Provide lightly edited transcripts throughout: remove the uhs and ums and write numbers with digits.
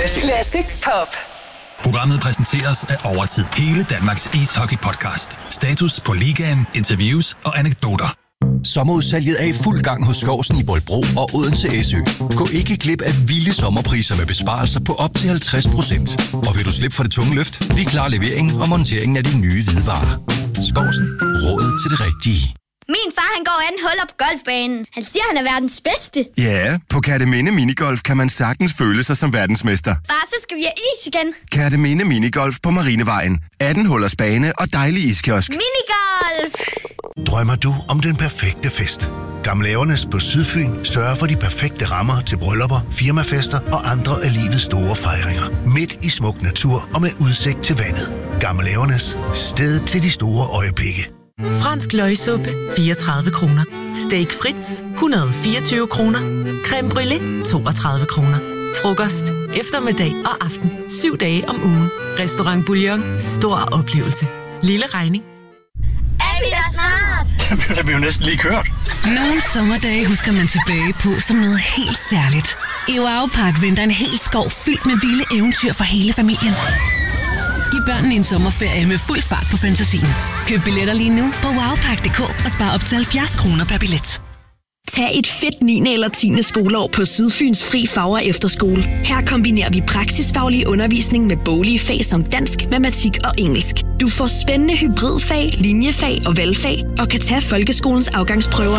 Classic Pop. Programmet præsenteres af Overtid. Hele Danmarks ishockey-podcast. Status på ligaen, interviews og anekdoter. Sommerudsalget er i fuld gang hos Skovsen i Bolbro og Odense SØ. Gå ikke glip af vilde sommerpriser med besparelser på op til 50%. Og vil du slippe for det tunge løft, vi klarer leveringen og monteringen af de nye hvidevarer. Skovsen. Rådet til det rigtige. Min far, han går 18 huller på golfbanen. Han siger, han er verdens bedste. Ja, på Kerteminde Minigolf kan man sagtens føle sig som verdensmester. Far, så skal vi have is igen. Kerteminde Minigolf på Marinevejen. 18 hullers bane og dejlig iskiosk. Minigolf! Drømmer du om den perfekte fest? Gamleavernes på Sydfyn sørger for de perfekte rammer til bryllupper, firmafester og andre af livets store fejringer. Midt i smuk natur og med udsigt til vandet. Gamleavernes. Sted til de store øjeblikke. Fransk løgsuppe, 34 kroner. Steak Fritz, 124 kroner. Creme brûlée, 32 kroner. Frokost, eftermiddag og aften. 7 dage om ugen. Restaurant Bouillon. Stor oplevelse. Lille regning. Er vi der snart? Det bliver jo næsten lige kørt. Nogle sommerdage husker man tilbage på som noget helt særligt. I Wow Park venter en hel skov fyldt med vilde eventyr for hele familien. Giv børnene en sommerferie med fuld fart på fantasien. Køb billetter lige nu på wowpark.dk og spar op til 70 kroner per billet. Tag et fedt 9. eller 10. skoleår på Sydfyns Fri Fagre Efterskole. Her kombinerer vi praksisfaglig undervisning med boglige fag som dansk, matematik og engelsk. Du får spændende hybridfag, linjefag og valgfag og kan tage folkeskolens afgangsprøver.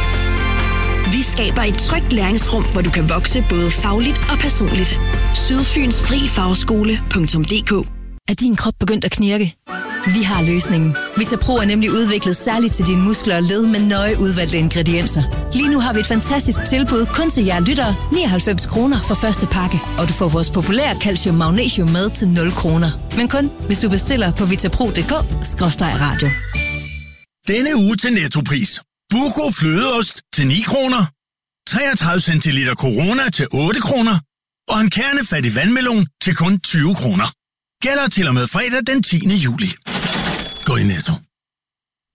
Vi skaber et trygt læringsrum, hvor du kan vokse både fagligt og personligt. Sydfyns Fri Fagskole.dk. Er din krop begyndt at knirke? Vi har løsningen. Vitapro er nemlig udviklet særligt til dine muskler og led med nøje udvalgte ingredienser. Lige nu har vi et fantastisk tilbud kun til jer lyttere. 99 kroner for første pakke. Og du får vores populære calcium magnesium med til 0 kroner. Men kun hvis du bestiller på vitapro.dk/radio. Denne uge til Nettopris. Buco flødeost til 9 kroner. 33 centiliter Corona til 8 kroner. Og en kernefattig vandmelon til kun 20 kroner. Gælder til og med fredag den 10. juli. Gå i Netto.